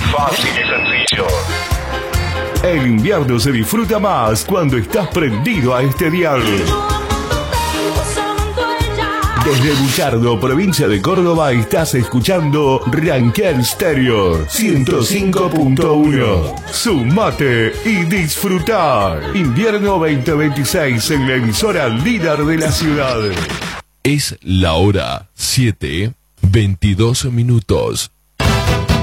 fácil y sencillo. El invierno se disfruta más cuando estás prendido a este dial. Desde Buchardo, provincia de Córdoba, estás escuchando Ranquel Stereo 105.1. Sumate y disfrutar. Invierno 2026 en la emisora líder de la ciudad. Es la hora 7:22.